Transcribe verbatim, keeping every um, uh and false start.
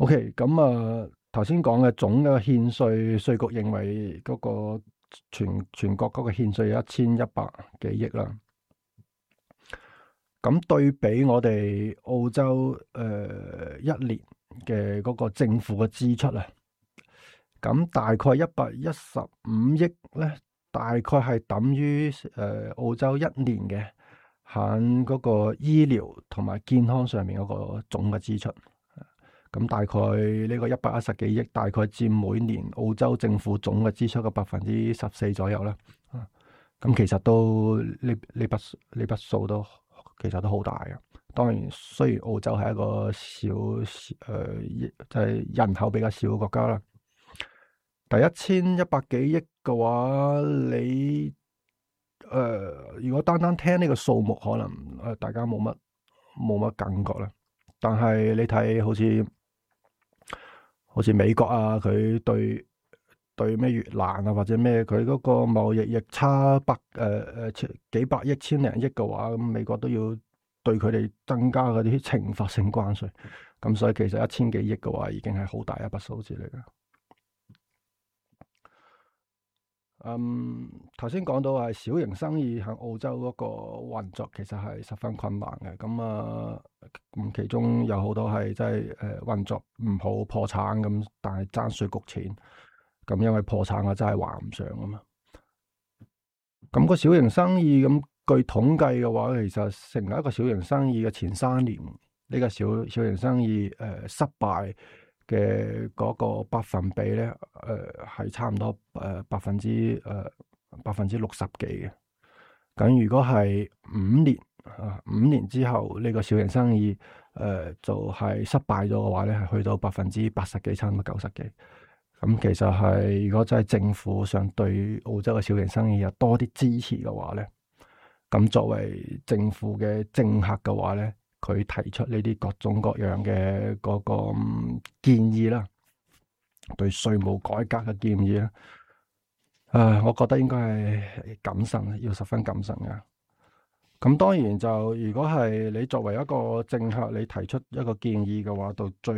OK，咁啊，頭先講嘅總嘅欠稅稅局認為嗰個全全國嗰個欠稅有一千一百幾億啦。咁對比我哋澳洲誒、呃、一年嘅嗰個政府嘅支出啊，咁大概一百一十五億咧，大概係等於誒、呃、澳洲一年嘅喺嗰個醫療同埋健康上面嗰個總嘅支出。咁大概呢個一百一十幾億，大概佔每年澳洲政府總嘅支出嘅百分之十四左右啦。啊，咁其實都呢呢筆呢筆數都其實都好大嘅。當然，雖然澳洲係一個小誒，即係人口比較少嘅國家啦。第一千一百幾億嘅話，你誒如果單單聽呢個數目，可能誒大家冇乜冇乜感覺啦。但係你睇好似好似美國啊，佢對對咩越南啊或者咩，佢嗰個貿易逆差百誒誒幾百億千零億嘅話，咁美國都要對佢哋增加嗰啲懲罰性關稅。咁所以其實一千幾億嘅話，已經係好大一筆數字嚟嘅。嗯，頭先講到係小型生意喺澳洲嗰個運作其實係十分困難嘅，咁啊，咁其中有好多係即係誒運作唔好破產咁，但係爭稅局錢，咁因為破產我真係還唔上啊嘛。咁個小型生意咁據統計嘅話，其實成為一個小型生意嘅前三年，呢個小小型生意誒、呃、失敗嘅嗰個百分比咧，誒、呃、係差唔多誒百分之誒百分之六十幾嘅。咁如果係五年啊，五年之後呢、這個小型生意誒、呃、就係、是、失敗咗嘅話咧，係去到百分之八十幾，差唔多九十幾。咁其實係如果真係政府想對澳洲嘅小型生意有多啲支持嘅話咧，咁作為政府嘅政客嘅話咧，佢提出呢啲各種各樣嘅嗰個建議啦，對稅務改革嘅建議啦，誒，我覺得應該係謹慎，要十分謹慎嘅。咁當然就如果係你作為一個政客，你提出一個建議嘅話，到最